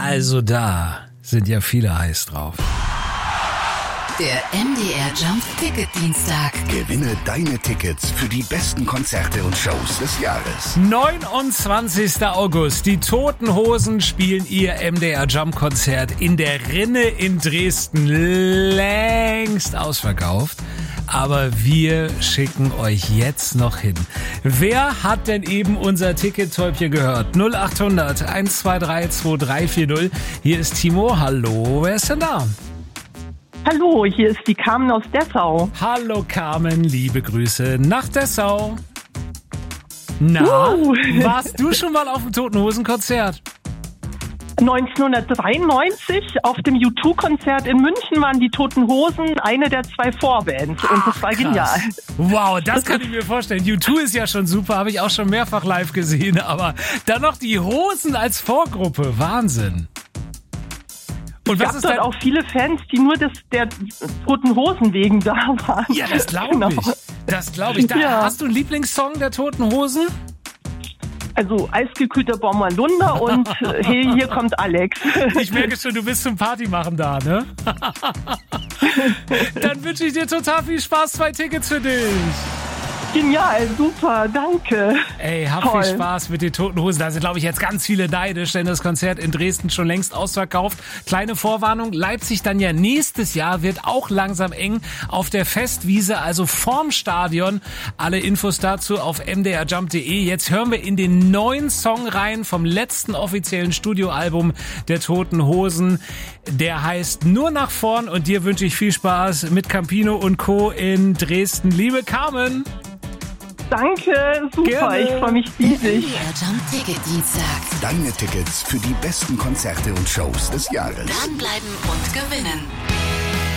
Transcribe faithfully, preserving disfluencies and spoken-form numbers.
Also da sind ja viele heiß drauf. Der M D R Jump Ticket Dienstag. Gewinne deine Tickets für die besten Konzerte und Shows des Jahres. neunundzwanzigster August. Die Toten Hosen spielen ihr M D R Jump Konzert in der Rinne in Dresden. Längst ausverkauft. Aber wir schicken euch jetzt noch hin. Wer hat denn eben unser Ticket-Täubchen gehört? null acht hundert eins zwei drei zwei drei vier null. Hier ist Timo. Hallo, wer ist denn da? Hallo, hier ist die Carmen aus Dessau. Hallo Carmen, liebe Grüße nach Dessau. Na, Uh. warst du schon mal auf dem Toten Hosen Konzert? neunzehnhundertdreiundneunzig auf dem U zwei Konzert in München waren die Toten Hosen eine der zwei Vorbands und das war Krass. genial. Wow, das kann ich mir vorstellen. U zwei ist ja schon super, habe ich auch schon mehrfach live gesehen, aber dann noch die Hosen als Vorgruppe, Wahnsinn. Und Es was gab ist dort dein... auch viele Fans, die nur des, der Toten Hosen wegen da waren. Ja, das glaube Genau. ich. Das glaube ich. Da, Ja. Hast du einen Lieblingssong der Toten Hosen? Also eisgekühlter Bommerlunder und äh, hey, hier kommt Alex. Ich merke schon, du bist zum Party machen da, ne? Dann wünsche ich dir total viel Spaß. Zwei Tickets für dich. Genial, super, danke. Ey, hab Toll. viel Spaß mit den Toten Hosen. Da sind, glaube ich, jetzt ganz viele neidisch, denn das Konzert in Dresden schon längst ausverkauft. Kleine Vorwarnung, Leipzig dann ja nächstes Jahr wird auch langsam eng auf der Festwiese, also vorm Stadion. Alle Infos dazu auf m d r jump punkt d e. Jetzt hören wir in den neuen Song rein vom letzten offiziellen Studioalbum der Toten Hosen. Der heißt Nur nach vorn und dir wünsche ich viel Spaß mit Campino und Co. in Dresden. Liebe Carmen! Danke, super, Gerne. ich freue mich Der M D riesig. R Jump Ticket Dienstag. Deine Tickets für die besten Konzerte und Shows des Jahres. Dranbleiben und gewinnen.